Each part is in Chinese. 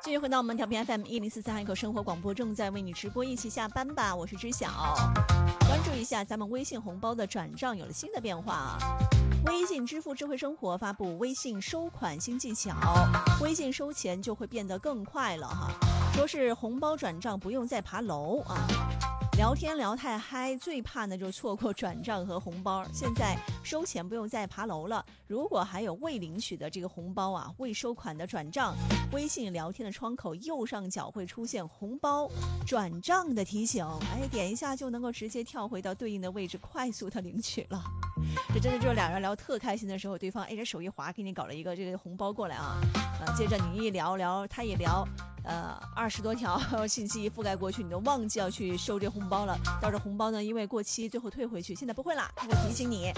继续回到我们调频 FM1043海口生活广播，正在为你直播，一起下班吧，我是知晓。关注一下咱们微信红包的转账有了新的变化啊！微信支付智慧生活发布微信收款新技巧，微信收钱就会变得更快了哈。说是红包转账不用再爬楼啊。聊天聊太嗨，最怕呢就错过转账和红包。现在收钱不用再爬楼了，如果还有未领取的这个红包啊，未收款的转账，微信聊天的窗口右上角会出现红包转账的提醒，点一下就能够直接跳回到对应的位置，快速的领取了。这真的就是俩人聊特开心的时候，对方这手一滑给你搞了一个这个红包过来啊，接着你一聊聊，他一聊，20多条信息覆盖过去，你都忘记要去收这红包了。到这红包呢，因为过期最后退回去，现在不会啦，他会提醒你。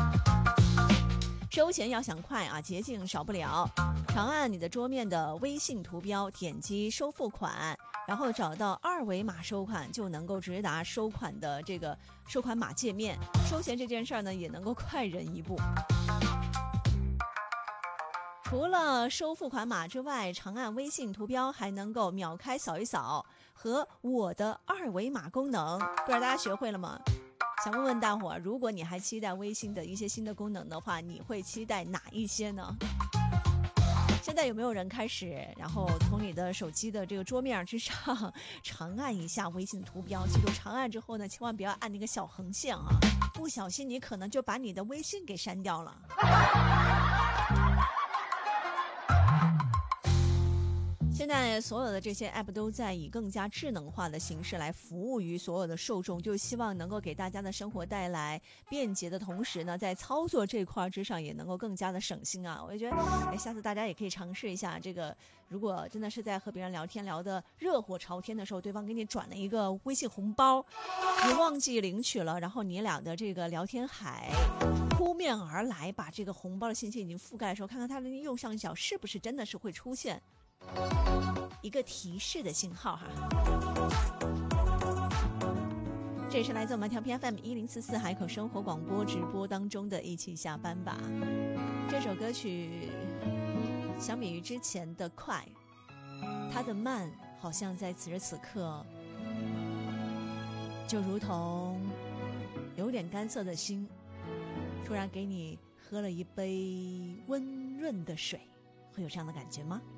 收钱要想快啊，捷径少不了。长按你的桌面的微信图标，点击收付款，然后找到二维码收款，就能够直达收款的这个收款码界面。收钱这件事儿呢，也能够快人一步。除了收付款码之外，长按微信图标还能够秒开扫一扫和我的二维码功能，不知道大家学会了吗？想问问大伙，如果你还期待微信的一些新的功能的话，你会期待哪一些呢？现在有没有人开始然后从你的手机的这个桌面之上长按一下微信图标，记住长按之后呢，千万不要按那个小横线啊，不小心你可能就把你的微信给删掉了。现在所有的这些 app 都在以更加智能化的形式来服务于所有的受众，就希望能够给大家的生活带来便捷的同时呢，在操作这块之上也能够更加的省心啊！我就觉得，下次大家也可以尝试一下这个。如果真的是在和别人聊天聊得热火朝天的时候，对方给你转了一个微信红包，你忘记领取了，然后你俩的这个聊天海扑面而来，把这个红包的信息已经覆盖的时候，看看它的右上角是不是真的是会出现一个提示的信号哈。这也是来自我们调频 FM1044海口生活广播直播当中的一起下班吧。这首歌曲相比于之前的快，它的慢好像在此时此刻就如同有点干涩的心突然给你喝了一杯温润的水，会有这样的感觉吗？